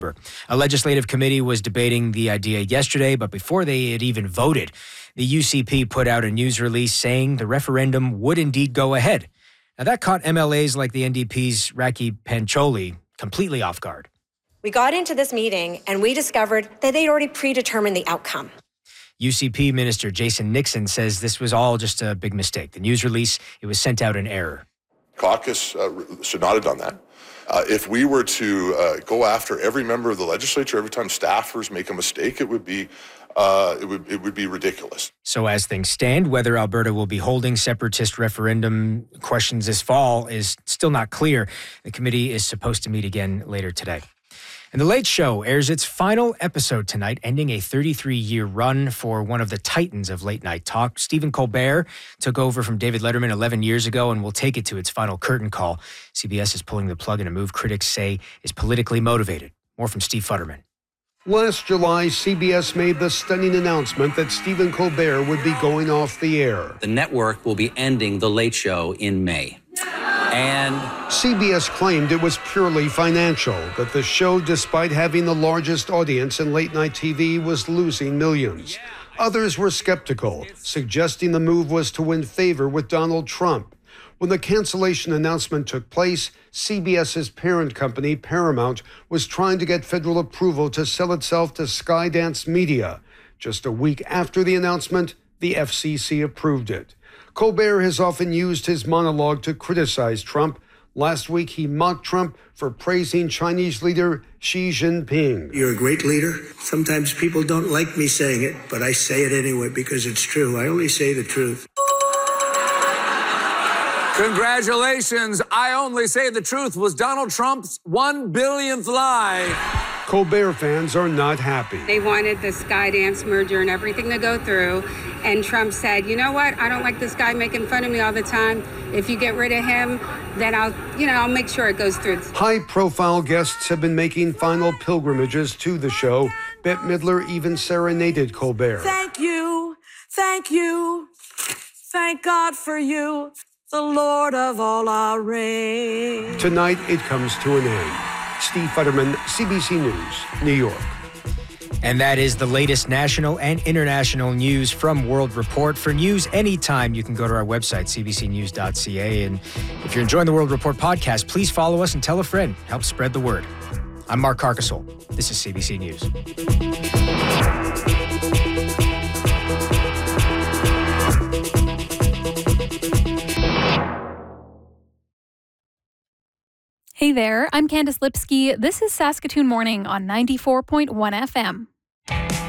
A legislative committee was debating the idea yesterday, but before they had even voted, the UCP put out a news release saying the referendum would indeed go ahead. Now, that caught MLAs like the NDP's Raki Pancholi completely off guard. We got into this meeting and we discovered that they'd already predetermined the outcome. UCP Minister Jason Nixon says this was all just a big mistake. The news release, it was sent out in error. Caucus should not have done that. If we were to go after every member of the legislature every time staffers make a mistake, it would be ridiculous. So as things stand, whether Alberta will be holding separatist referendum questions this fall is still not clear. The committee is supposed to meet again later today. And The Late Show airs its final episode tonight, ending a 33-year run for one of the titans of late-night talk. Stephen Colbert took over from David Letterman 11 years ago and will take it to its final curtain call. CBS is pulling the plug in a move critics say is politically motivated. More from Steve Futterman. Last July, CBS made the stunning announcement that Stephen Colbert would be going off the air. The network will be ending The Late Show in May. And CBS claimed it was purely financial, that the show, despite having the largest audience in late-night TV, was losing millions. Others were skeptical, suggesting the move was to win favor with Donald Trump. When the cancellation announcement took place, CBS's parent company, Paramount, was trying to get federal approval to sell itself to Skydance Media. Just a week after the announcement, the FCC approved it. Colbert has often used his monologue to criticize Trump. Last week, he mocked Trump for praising Chinese leader Xi Jinping. You're a great leader. Sometimes people don't like me saying it, but I say it anyway because it's true. I only say the truth. Congratulations. I Only Say the Truth was Donald Trump's 1 billionth lie. Colbert fans are not happy. They wanted the Skydance merger and everything to go through. And Trump said, you know what? I don't like this guy making fun of me all the time. If you get rid of him, then I'll make sure it goes through. High-profile guests have been making final pilgrimages to the show. Bette Midler even serenaded Colbert. Thank you. Thank you. Thank God for you, the Lord of all our reign. Tonight, it comes to an end. Steve Futterman, CBC News, New York. And that is the latest national and international news from World Report. For news anytime, you can go to our website, cbcnews.ca. And if you're enjoying the World Report podcast, please follow us and tell a friend. Help spread the word. I'm Mark Carcasole. This is CBC News. Hey there, I'm Candace Lipsky. This is Saskatoon Morning on 94.1 FM.